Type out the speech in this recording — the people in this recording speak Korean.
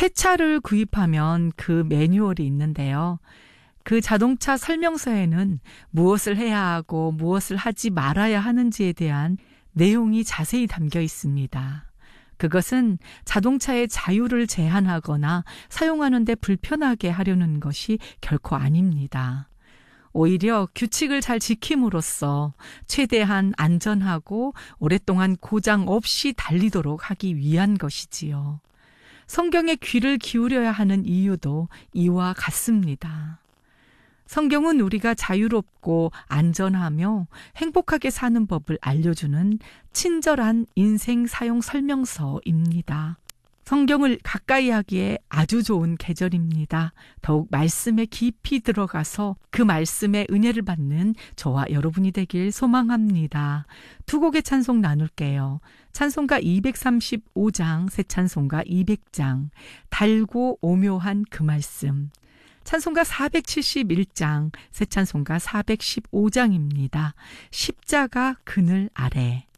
새 차를 구입하면 그 매뉴얼이 있는데요. 그 자동차 설명서에는 무엇을 해야 하고 무엇을 하지 말아야 하는지에 대한 내용이 자세히 담겨 있습니다. 그것은 자동차의 자유를 제한하거나 사용하는 데 불편하게 하려는 것이 결코 아닙니다. 오히려 규칙을 잘 지킴으로써 최대한 안전하고 오랫동안 고장 없이 달리도록 하기 위한 것이지요. 성경에 귀를 기울여야 하는 이유도 이와 같습니다. 성경은 우리가 자유롭고 안전하며 행복하게 사는 법을 알려주는 친절한 인생 사용 설명서입니다. 성경을 가까이 하기에 아주 좋은 계절입니다. 더욱 말씀에 깊이 들어가서 그 말씀의 은혜를 받는 저와 여러분이 되길 소망합니다. 두 곡의 찬송 나눌게요. 찬송가 235장, 새 찬송가 200장, 달고 오묘한 그 말씀. 찬송가 471장, 새 찬송가 415장입니다. 십자가 그늘 아래.